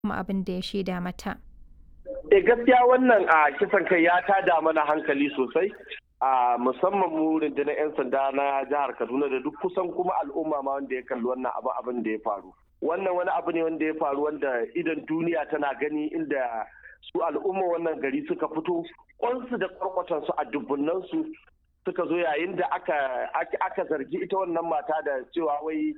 kuma abin da ya shaida mata. Gaskiya wannan a kisan kai ya tada mana hankali sosai, a musamman mu rundunar 'yan sanda na jihar Kaduna da duk kusan kuma al'umma ma wanda ya kalli wannan abin da ya faru. Wannan wani abu ne wanda ya faru wanda idan duniya tana gani, inda su al'umma wannan gari suka fito kwansu da kwarkwatansu a dubbunansu suka zo yayin da aka zargi ita wannan mata da cewa wai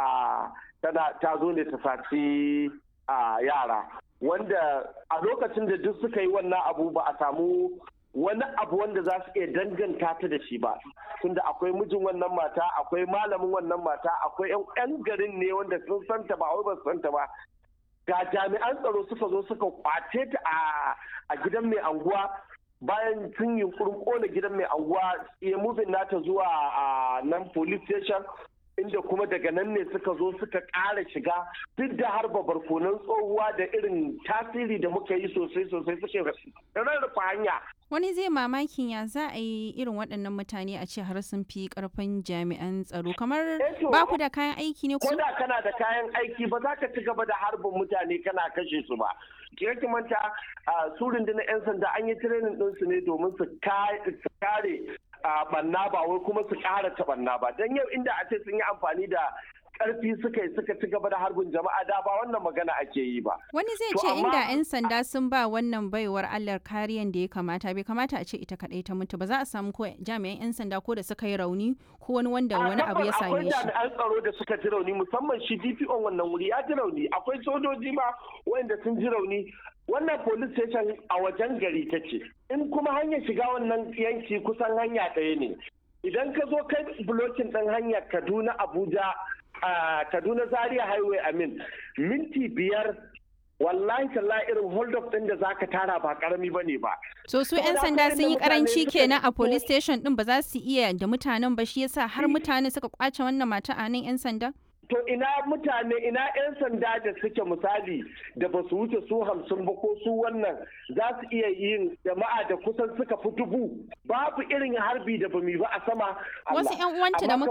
ta zo ne ta saci yara, wanda a lokacin da duk suka yi wannan abu ba a samu wani abu wanda za su iya danganta ta da shi ba, tunda akwai mijin wannan mata, akwai malamin wannan mata, akwai 'yan garin ne wanda sun santa ba wai ba su santa ba. Ga jami'an tsaro suka zo suka kwace ta a gidan mai anguwa, bayan sun yi kona gidan mai anguwa ya mubin nata zuwa nan police station, inda kuma daga nan ne suka zo suka ƙara shiga duk da harba barkonan tsohuwa da irin tasiri da muka yi sosai suke rarrafa hanya. Wani zai mamakin ya za a yi irin waɗannan mutane a ce har sun fi ƙarfin jami'an tsaro, kamar ba ku da kayan aiki ne ku? Ko da kana da kayan aiki ba za ka ci gaba da harbin mutane kana kashe su ba. Ki manta su rundunar 'yan sanda an yi training ɗinsu ne domin su kare banna ba wai kuma su ƙara ta banna ba, don yau inda a ce sun yi amfani da ƙarfi suka ci gaba da harbin jama'a da ba wannan magana ake yi ba. Wani zai ce inda 'yan sanda sun ba wannan baiwar Allah kariyan da ya kamata, bai kamata a ce ita kaɗai ta mutu ba, za a samu ko jami'an 'yan sanda ko da suka yi rauni ko wani abu ya same shi. Akwai jami'an tsaro da suka ji rauni, musamman shi DPO wannan wuri ya ji rauni, akwai sojoji ma wanda sun ji rauni. Wannan police station a wajen gari take, in kuma hanyar shiga wannan yanki kusan hanya ɗaya ne. Idan ka zo kai blocking ɗin hanyar Kaduna Abuja, Kaduna Zaria Highway minti 5 wallahi tallahi irin hold up ɗin da zaka tara ba karami bane ba. So su 'yan sanda sun yi karanci kenan a police station ɗin, ba za su iya da mutanen ba, shi yasa har mutane suka kwace wannan mata a nan 'yan sanda? To ina 'yan sanda da suke misali da ba su wuce su 50 ba ko su wannan za su iya yin jama'a da kusan suka fi 1000, babu irin harbi da bamu ba a sama. Wasu 'yan uwanta da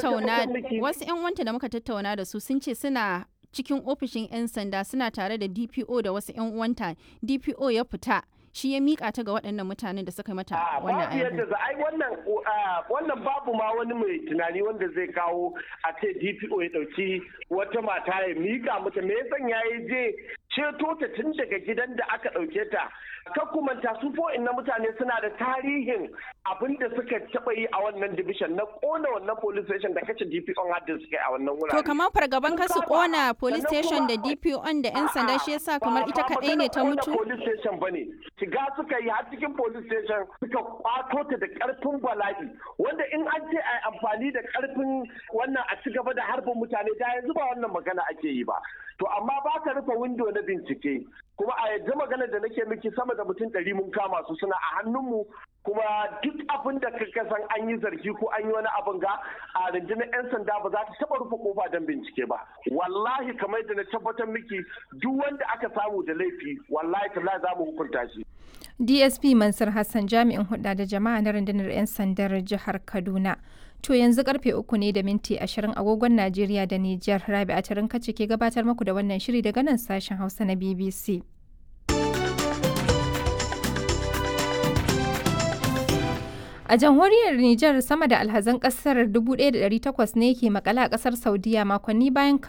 muka tattauna da su sun ce suna cikin ofishin 'yan sanda suna tare da DPO da wasu 'yan uwanta, DPO ya fita shi ya mika ta ga waɗannan mutanen da suka mata wannan abu. Wannan babu ma wani mai tunani wanda zai kawo a ce DPO ya ɗauki wata mata ya mika mata, me yasan yayi je ceto ta tun daga gidan da aka ɗauke ta. Ka kumanta su na mutane suna da tarihin abin da suka taɓa yi a wannan division na ƙona wannan police station da kace DPO har da suka yi a wannan wurare. To kamar fargaban ka su ƙona police station da DPO da 'yan sanda shi yasa kamar ita kaɗai ne ta mutu? Police station bane. Shiga suka yi har cikin police station suka kwato ta da ƙarfin bala'i, wanda in an ce a amfani da ƙarfin wannan a ci gaba da harbin mutane da yanzu ba wannan magana ake yi ba. To amma ba ka rufe window na bincike, kuma a yanzu magana da nake miki sama da mutum 100 mun kama su suna a hannunmu, kuma duk abin da ka san an yi zargi ko an yi wani abin ga a rundunar 'yan sanda ba za ta taba rufe kofa don bincike ba. Wallahi kamar da na tabbatar miki duk wanda aka samu da laifi wallahi tallahi za mu hukunta shi. DSP Mansur Hassan, jami'in hulɗa da jama'a na rundunar 'yan sandar jihar Kaduna. To yanzu karfe 3:20 agogon Najeriya da Nijar. Rabi'a Tarinka ce ke gabatar muku da wannan shiri daga nan sashen Hausa na BBC. A jamhuriyar Nijar sama da alhazan kasar 1,800 ne ke makala a kasar Saudiya makonni bayan